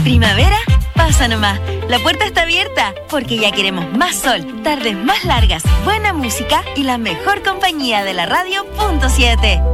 ¿Primavera? Pasa nomás. La puerta está abierta porque ya queremos más sol, tardes más largas, buena música y la mejor compañía de la radio. Punto 7.